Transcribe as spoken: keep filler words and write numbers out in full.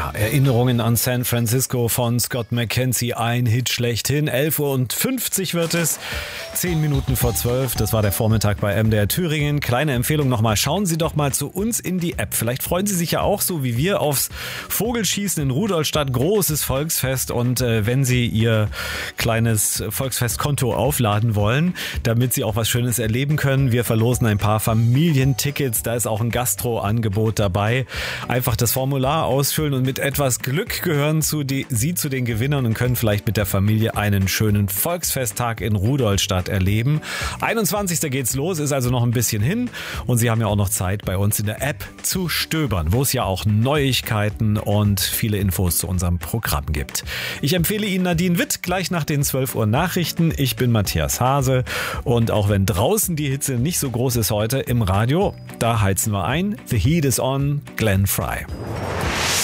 Ja, Erinnerungen an San Francisco von Scott McKenzie, ein Hit schlechthin. elf Uhr fünfzig wird es, zehn Minuten vor zwölf. Das war der Vormittag bei M D R Thüringen. Kleine Empfehlung nochmal, schauen Sie doch mal zu uns in die App. Vielleicht freuen Sie sich ja auch so wie wir aufs Vogelschießen in Rudolstadt. Großes Volksfest, und äh, wenn Sie Ihr kleines Volksfestkonto aufladen wollen, damit Sie auch was Schönes erleben können, wir verlosen ein paar Familientickets. Da ist auch ein Gastro-Angebot dabei. Einfach das Formular ausfüllen und mit etwas Glück gehören zu die, Sie zu den Gewinnern und können vielleicht mit der Familie einen schönen Volksfesttag in Rudolstadt erleben. einundzwanzigsten geht's los, ist also noch ein bisschen hin, und Sie haben ja auch noch Zeit, bei uns in der App zu stöbern, wo es ja auch Neuigkeiten und viele Infos zu unserem Programm gibt. Ich empfehle Ihnen Nadine Witt gleich nach den zwölf Uhr Nachrichten. Ich bin Matthias Hase, und auch wenn draußen die Hitze nicht so groß ist heute, im Radio, da heizen wir ein. The Heat is on, Glenn Frey.